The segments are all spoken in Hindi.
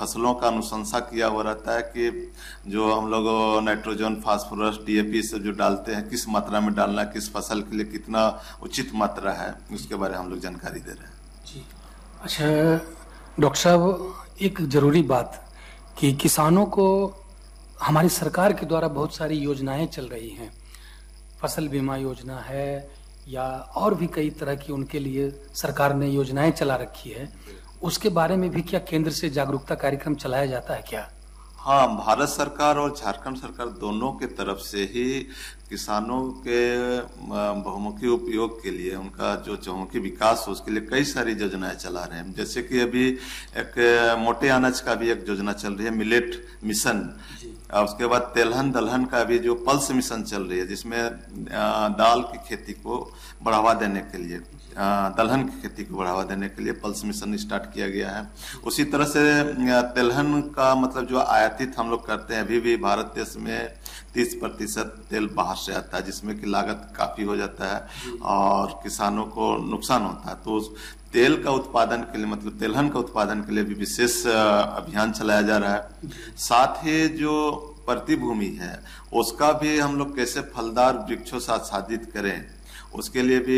फसलों का अनुशंसा किया हुआ रहता है कि जो हम लोग नाइट्रोजन, फास्फोरस, डीएपी सब जो डालते हैं किस मात्रा में डालना है, किस फसल के लिए कितना उचित मात्रा है, उसके बारे में हम लोग जानकारी दे रहे हैं। जी अच्छा डॉक्टर साहब, एक ज़रूरी बात कि किसानों को हमारी सरकार के द्वारा बहुत सारी योजनाएं चल रही हैं, फसल बीमा योजना है या और भी कई तरह की उनके लिए सरकार ने योजनाएं चला रखी है, उसके बारे में भी क्या केंद्र से जागरूकता कार्यक्रम चलाया जाता है क्या? हाँ, भारत सरकार और झारखंड सरकार दोनों के तरफ से ही किसानों के बहुमुखी उपयोग के लिए, उनका जो चहुमुखी विकास हो उसके लिए कई सारी योजनाएं चला रहे हैं। जैसे कि अभी एक मोटे अनाज का भी एक योजना चल रही है, मिलेट मिशन। उसके बाद तेलहन दलहन का भी जो पल्स मिशन चल रही है, जिसमें दाल की खेती को बढ़ावा देने के लिए, दलहन की खेती को बढ़ावा देने के लिए पल्स मिशन स्टार्ट किया गया है। उसी तरह से तेलहन का मतलब जो आयातित हम लोग करते हैं, अभी भी भारत देश में 30% तेल बाहर से आता है, जिसमें कि लागत काफी हो जाता है और किसानों को नुकसान होता है। तो तेल का उत्पादन के लिए, मतलब तेलहन का उत्पादन के लिए भी विशेष अभियान चलाया जा रहा है। साथ ही जो प्रतिभूमि है उसका भी हम लोग कैसे फलदार वृक्षों से आच्छादित करें, उसके लिए भी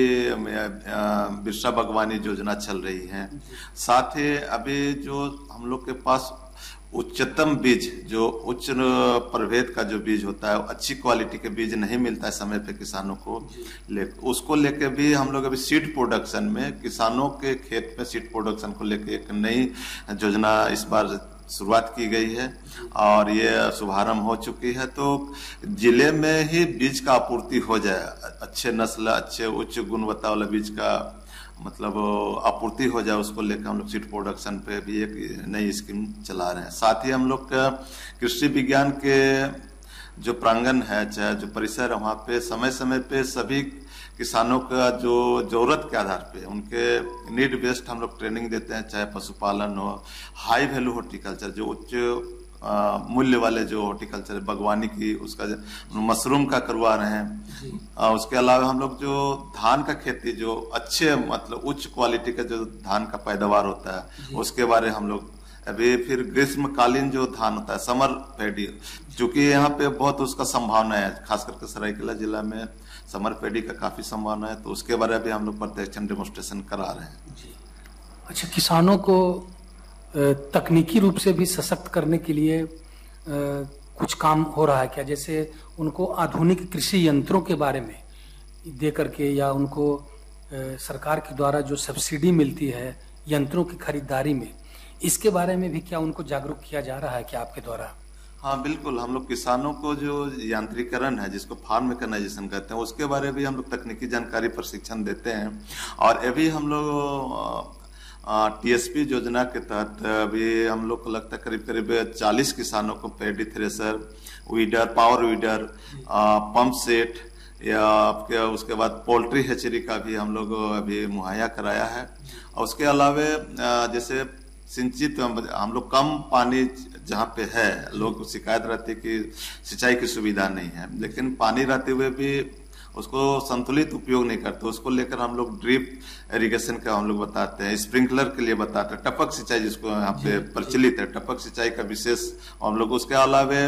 बिरसा बागवानी योजना चल रही है। साथ ही अभी जो हम लोग के पास उच्चतम बीज, जो उच्च प्रभेद का जो बीज होता है, अच्छी क्वालिटी के बीज नहीं मिलता है समय पे किसानों को, उसको लेके भी हम लोग अभी सीड प्रोडक्शन में, किसानों के खेत में सीड प्रोडक्शन को लेके एक नई योजना इस बार शुरुआत की गई है और ये शुभारंभ हो चुकी है। तो जिले में ही बीज का आपूर्ति हो जाए, अच्छे नस्ल, अच्छे उच्च गुणवत्ता वाला बीज का मतलब आपूर्ति हो जाए, उसको लेकर हम लोग सीड प्रोडक्शन पे भी एक नई स्कीम चला रहे हैं। साथ ही हम लोग का कृषि विज्ञान के जो प्रांगण है, चाहे जो परिसर है, वहाँ पे समय समय पे सभी किसानों का जो जरूरत के आधार पे उनके नीड बेस्ड हम लोग ट्रेनिंग देते हैं, चाहे पशुपालन हो, हाई वैल्यू हॉर्टिकल्चर, जो उच्च मूल्य वाले जो हॉर्टिकल्चर, बागवानी की, उसका मशरूम का करवा रहे हैं। उसके अलावा हम लोग जो धान का खेती, जो अच्छे मतलब उच्च क्वालिटी का जो धान का पैदावार होता है, उसके बारे हम लोग अभी, फिर ग्रीष्मकालीन जो धान होता है, समर पैडी, चूंकि यहाँ पे बहुत उसका संभावना है, खास करके सरायकेला जिला में समर पैडी का काफी संभावना है, तो उसके बारे में हम लोग प्रत्यक्ष डेमोन्स्ट्रेशन करा रहे हैं। जी अच्छा, किसानों को तकनीकी रूप से भी सशक्त करने के लिए कुछ काम हो रहा है क्या? जैसे उनको आधुनिक कृषि यंत्रों के बारे में दे करके, या उनको सरकार के द्वारा जो सब्सिडी मिलती है यंत्रों की खरीदारी में, इसके बारे में भी क्या उनको जागरूक किया जा रहा है क्या आपके द्वारा? हाँ बिल्कुल, हम लोग किसानों को जो यांत्रिकरण है, जिसको फार्म मेकनाइजेशन कहते हैं, उसके बारे में भी हम लोग तकनीकी जानकारी प्रशिक्षण देते हैं। और अभी हम लोग टीएसपी योजना के तहत अभी हम लोग को लगता है करीब करीब 40 किसानों को paddy thresher, weeder, power weeder, pump set, या आपके उसके बाद पोल्ट्री हैचरी का भी हम लोग अभी मुहैया कराया है। और उसके अलावा जैसे सिंचित, हम लोग कम पानी जहाँ पे है, लोग शिकायत रहती है कि सिंचाई की सुविधा नहीं है, लेकिन पानी रहते हुए भी उसको संतुलित उपयोग नहीं करते, उसको लेकर हम लोग ड्रिप इरिगेशन का हम लोग बताते हैं, स्प्रिंकलर के लिए बताते हैं, टपक सिंचाई जिसको यहाँ पे प्रचलित है, टपक सिंचाई का विशेष हम लोग, उसके अलावा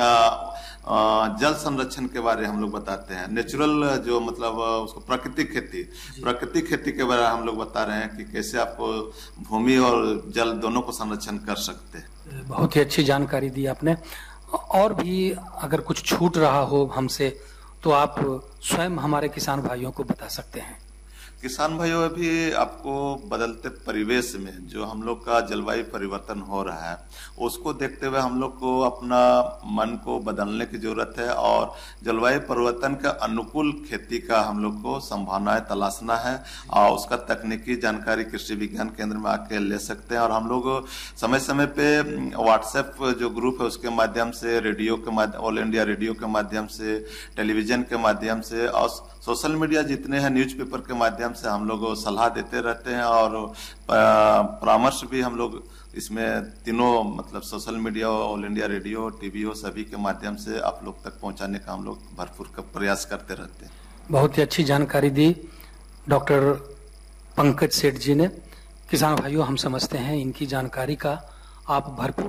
जल संरक्षण के बारे हम लोग बताते हैं, नेचुरल जो मतलब उसको प्राकृतिक खेती के बारे में हम लोग बता रहे हैं कि कैसे आपको भूमि और जल दोनों को संरक्षण कर सकते हैं। बहुत ही अच्छी जानकारी दी आपने। और भी अगर कुछ छूट रहा हो हमसे, तो आप स्वयं हमारे किसान भाइयों को बता सकते हैं। किसान भाइयों, अभी आपको बदलते परिवेश में जो हम लोग का जलवायु परिवर्तन हो रहा है, उसको देखते हुए हम लोग को अपना मन को बदलने की जरूरत है और जलवायु परिवर्तन के अनुकूल खेती का हम लोग को संभावनाएं तलाशना है और उसका तकनीकी जानकारी कृषि विज्ञान केंद्र में आके ले सकते हैं। और हम लोग समय समय पे व्हाट्सएप जो ग्रुप है उसके माध्यम से, रेडियो के माध्यम, ऑल इंडिया रेडियो के माध्यम से, टेलीविजन के माध्यम से और सोशल मीडिया जितने हैं, न्यूज़पेपर के माध्यम से हम लोग सलाह देते रहते हैं और परामर्श भी हम लोग इसमें तीनों मतलब social media, all India radio, TV हो, सभी के माध्यम से आप लोग तक पहुंचाने का हम लोग भरपूर प्रयास करते रहते हैं। बहुत ही अच्छी जानकारी दी डॉक्टर पंकज सेठ जी ने। किसान भाइयों, हम समझते हैं इनकी जानकारी का आप भरपूर